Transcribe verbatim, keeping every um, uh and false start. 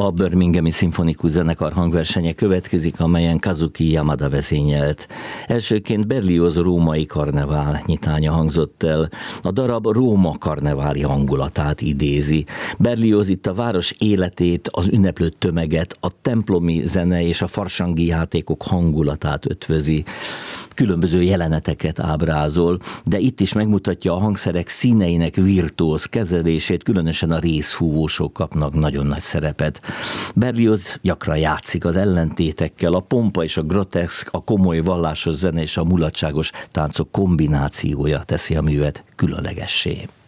A Birminghami Szimfonikus Zenekar hangversenye következik, amelyen Kazuki Yamada vezényelt. Elsőként Berlioz római karnevál nyitánya hangzott el. A darab Róma karneváli hangulatát idézi. Berlioz itt a város életét, az ünneplő tömeget, a templomi zene és a farsangi játékok hangulatát ötvözi. Különböző jeleneteket ábrázol, de itt is megmutatja a hangszerek színeinek virtuóz kezelését, különösen a rézhúvósok kapnak nagyon nagy szerepet. Berlioz gyakran játszik az ellentétekkel, a pompa és a groteszk, a komoly vallásos zene és a mulatságos táncok kombinációja teszi a művet különlegessé.